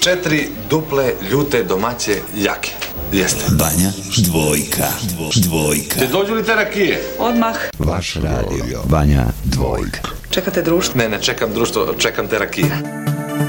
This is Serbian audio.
4 duple ljute domaće jake. Jeste. Banja dvojka. Te dođu li te rakije? Odmah. Vaš radio. Banja dvojka. Čekate društvo? Ne čekam društvo, čekam te rakije.